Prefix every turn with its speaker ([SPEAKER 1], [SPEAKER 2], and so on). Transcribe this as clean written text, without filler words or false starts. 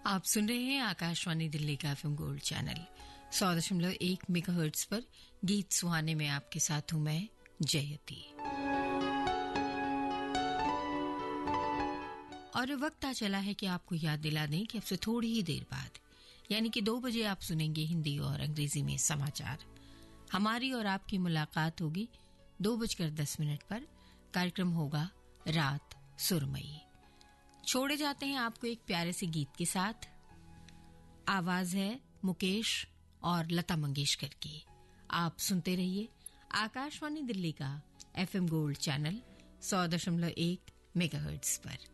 [SPEAKER 1] आप सुन रहे हैं आकाशवाणी दिल्ली का एफएम गोल्ड चैनल 100.1 मेगाहर्ट्ज पर गीत सुहाने में आपके साथ हूं मैं जयती। और वक्त आ चला है कि आपको याद दिला दें कि अब से थोड़ी ही देर बाद यानी कि 2 बजे आप सुनेंगे हिंदी और अंग्रेजी में समाचार। हमारी और आपकी मुलाकात होगी 2:10 पर। कार्यक्रम होगा रात सुरमई। छोड़े जाते हैं आपको एक प्यारे से गीत के साथ। आवाज है मुकेश और लता मंगेशकर की। आप सुनते रहिए आकाशवाणी दिल्ली का एफएम गोल्ड चैनल 100.1 मेगाहर्ट्ज पर।